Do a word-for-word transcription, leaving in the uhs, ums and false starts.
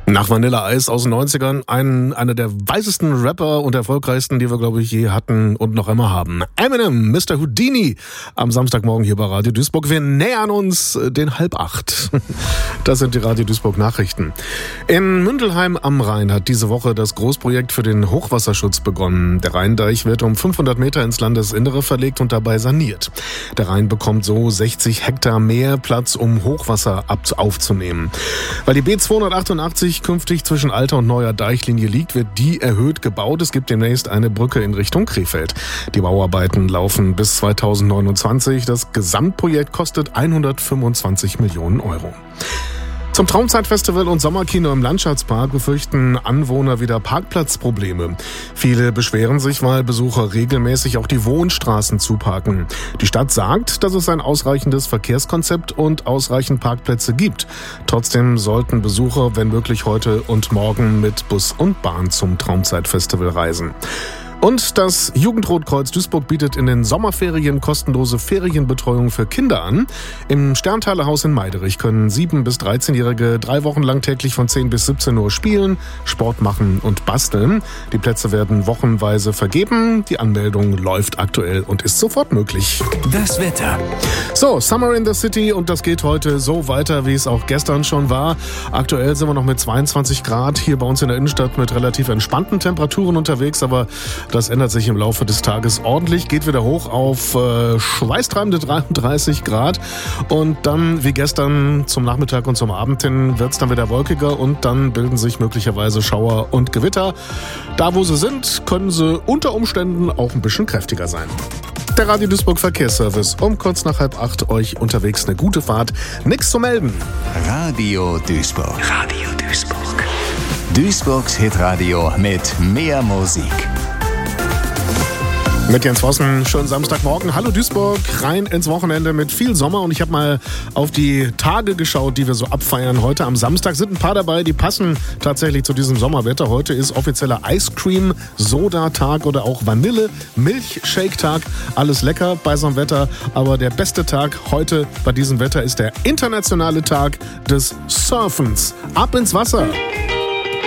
Nach Vanilla Ice aus den neunzigern, ein, einer der weisesten Rapper und erfolgreichsten, die wir, glaube ich, je hatten und noch immer haben. Eminem, Mister Houdini, am Samstagmorgen hier bei Radio Duisburg. Wir nähern uns den halb acht. Das sind die Radio Duisburg Nachrichten. In Mündelheim am Rhein hat diese Woche das Großprojekt für den Hochwasserschutz begonnen. Der Rheindeich wird um fünfhundert Meter ins Landesinnere verlegt und dabei saniert. Der Rhein bekommt so sechzig Hektar mehr Platz, um Hochwasser aufzunehmen. Weil die B zweihundertachtundachtzig künftig zwischen alter und neuer Deichlinie liegt, wird die erhöht gebaut. Es gibt demnächst eine Brücke in Richtung Krefeld. Die Bauarbeiten laufen bis zweitausendneunundzwanzig. Das Gesamtprojekt kostet hundertfünfundzwanzig Millionen Euro. Zum Traumzeitfestival und Sommerkino im Landschaftspark befürchten Anwohner wieder Parkplatzprobleme. Viele beschweren sich, weil Besucher regelmäßig auch die Wohnstraßen zuparken. Die Stadt sagt, dass es ein ausreichendes Verkehrskonzept und ausreichend Parkplätze gibt. Trotzdem sollten Besucher, wenn möglich, heute und morgen mit Bus und Bahn zum Traumzeitfestival reisen. Und das Jugendrotkreuz Duisburg bietet in den Sommerferien kostenlose Ferienbetreuung für Kinder an. Im Sterntaler Haus in Meiderich können sieben- bis dreizehnjährige drei Wochen lang täglich von zehn bis siebzehn Uhr spielen, Sport machen und basteln. Die Plätze werden wochenweise vergeben. Die Anmeldung läuft aktuell und ist sofort möglich. Das Wetter. So, Summer in the City, und das geht heute so weiter, wie es auch gestern schon war. Aktuell sind wir noch mit zweiundzwanzig Grad hier bei uns in der Innenstadt mit relativ entspannten Temperaturen unterwegs, aber das ändert sich im Laufe des Tages ordentlich, geht wieder hoch auf äh, schweißtreibende dreiunddreißig Grad, und dann wie gestern zum Nachmittag und zum Abend hin wird es dann wieder wolkiger und dann bilden sich möglicherweise Schauer und Gewitter. Da wo sie sind, können sie unter Umständen auch ein bisschen kräftiger sein. Der Radio Duisburg Verkehrsservice, um kurz nach halb acht euch unterwegs eine gute Fahrt. Nichts zu melden. Radio Duisburg. Radio Duisburg. Duisburgs Hitradio mit mehr Musik. Mit Jens Vossen, schönen Samstagmorgen. Hallo Duisburg, rein ins Wochenende mit viel Sommer. Und ich habe mal auf die Tage geschaut, die wir so abfeiern. Heute am Samstag sind ein paar dabei, die passen tatsächlich zu diesem Sommerwetter. Heute ist offizieller Ice Cream Soda Tag oder auch Vanille Milchshake Tag. Alles lecker bei so einem Wetter. Aber der beste Tag heute bei diesem Wetter ist der internationale Tag des Surfens. Ab ins Wasser!